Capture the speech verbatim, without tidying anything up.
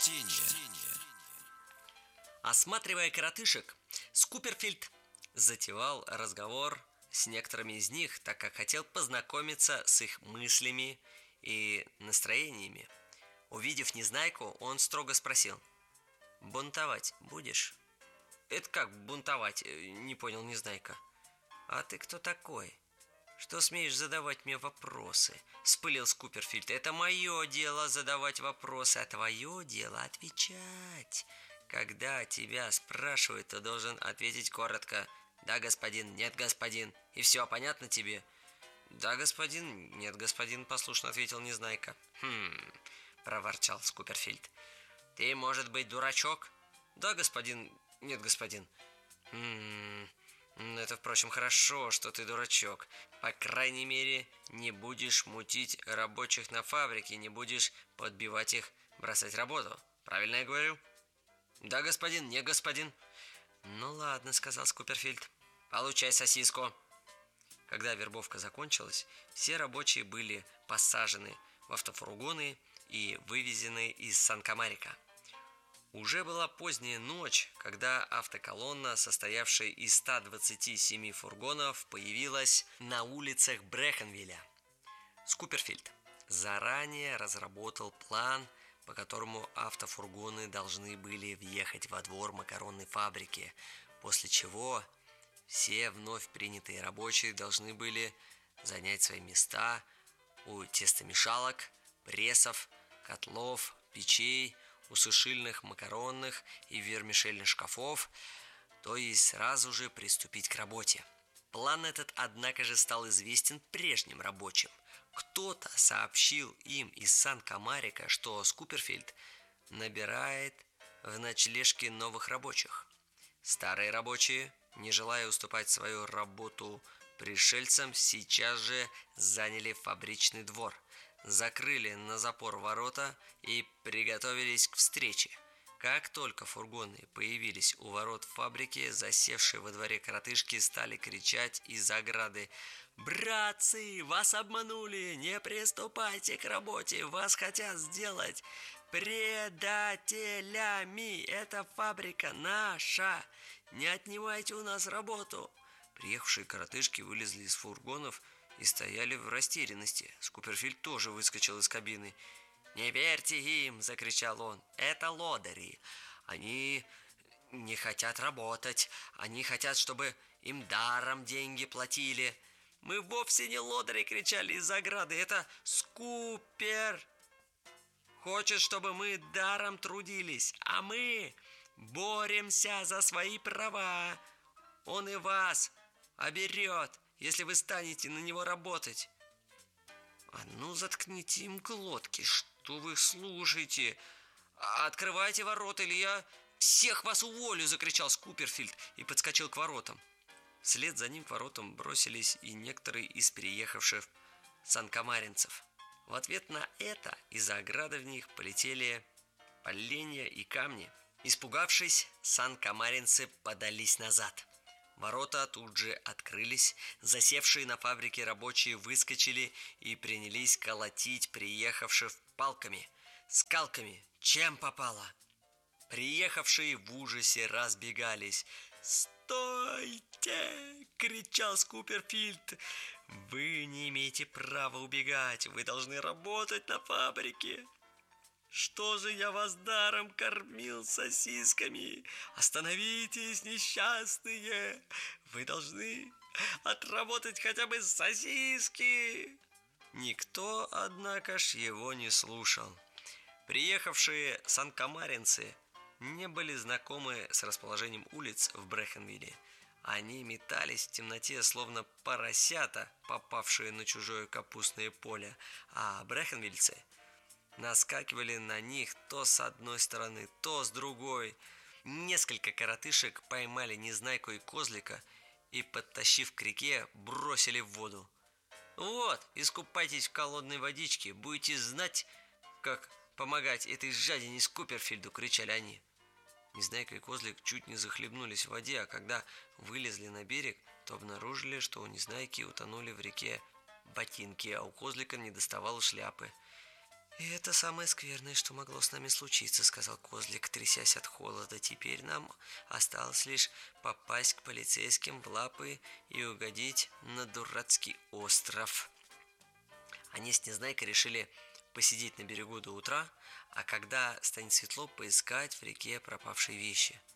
Чтение. Осматривая коротышек, Скуперфильд затевал разговор с некоторыми из них, так как хотел познакомиться с их мыслями и настроениями. Увидев Незнайку, он строго спросил: «Бунтовать будешь?» «Это как бунтовать?» – не понял Незнайка. «А ты кто такой? Что смеешь задавать мне вопросы?» – вспылил Скуперфильд. «Это мое дело задавать вопросы, а твое дело отвечать. Когда тебя спрашивают, ты должен ответить коротко: да, господин, нет, господин. И все, понятно тебе?» «Да, господин, нет, господин», – послушно ответил Незнайка. «Хм», – проворчал Скуперфильд. «Ты, может быть, дурачок?» «Да, господин, нет, господин». «Хм, это, впрочем, хорошо, что ты дурачок. По крайней мере, не будешь мутить рабочих на фабрике, не будешь подбивать их бросать работу. Правильно я говорю?» «Да, господин, нет, господин». «Ну ладно», — сказал Скуперфильд. «Получай сосиску». Когда вербовка закончилась, все рабочие были посажены в автофургоны и вывезены из Сан-Камарика. Уже была поздняя ночь, когда автоколонна, состоявшая из ста двадцати семи фургонов, появилась на улицах Брэкенвилля. Скуперфильд заранее разработал план, по которому автофургоны должны были въехать во двор макаронной фабрики, после чего все вновь принятые рабочие должны были занять свои места у тестомешалок, прессов, котлов, печей, у сушильных, макаронных и вермишельных шкафов, то есть сразу же приступить к работе. План этот, однако же, стал известен прежним рабочим. Кто-то сообщил им из Сан-Камарика, что Скуперфильд набирает в ночлежке новых рабочих. Старые рабочие, не желая уступать свою работу пришельцам, сейчас же заняли фабричный двор, закрыли на запор ворота и приготовились к встрече. Как только фургоны появились у ворот фабрики, засевшие во дворе коротышки стали кричать из ограды: «Братцы, вас обманули! Не приступайте к работе! Вас хотят сделать предателями! Эта фабрика наша! Не отнимайте у нас работу!» Приехавшие коротышки вылезли из фургонов и стояли в растерянности. Скуперфильд тоже выскочил из кабины. «Не верьте им!» – закричал он. «Это лодыри! Они не хотят работать! Они хотят, чтобы им даром деньги платили!» «Мы вовсе не лодыри!» – кричали из ограды. «Это Скупер! Хочет, чтобы мы даром трудились, а мы боремся за свои права! Он и вас оберет, если вы станете на него работать!» «А ну, заткните им глотки! Что вы слушаете? Открывайте ворота, или я всех вас уволю!» – закричал Скуперфильд и подскочил к воротам. Вслед за ним к воротам бросились и некоторые из переехавших санкамаринцев. В ответ на это из-за ограды в них полетели поленья и камни. Испугавшись, санкамаринцы подались назад. Ворота тут же открылись, засевшие на фабрике рабочие выскочили и принялись колотить приехавших палками, скалками, чем попало. Приехавшие в ужасе разбегались. «Стойте!» – кричал Скуперфильд. «Вы не имеете права убегать, вы должны работать на фабрике. Что же я вас даром кормил сосисками? Остановитесь, несчастные! Вы должны отработать хотя бы сосиски!» Никто, однако ж, его не слушал. Приехавшие санкамаринцы не были знакомы с расположением улиц в Брэкенвилле. Они метались в темноте, словно поросята, попавшие на чужое капустное поле, а брэкенвильцы наскакивали на них то с одной стороны, то с другой. Несколько коротышек поймали Незнайку и Козлика и, подтащив к реке, бросили в воду. «Вот, искупайтесь в холодной водичке, будете знать, как помогать этой жадине Скуперфильду!» – кричали они. Незнайка и Козлик чуть не захлебнулись в воде, а когда вылезли на берег, то обнаружили, что у Незнайки утонули в реке ботинки, а у Козлика не доставало шляпы. «И это самое скверное, что могло с нами случиться», — сказал Козлик, трясясь от холода. «Теперь нам осталось лишь попасть к полицейским в лапы и угодить на дурацкий остров». Они с Незнайкой решили посидеть на берегу до утра, а когда станет светло, поискать в реке пропавшие вещи.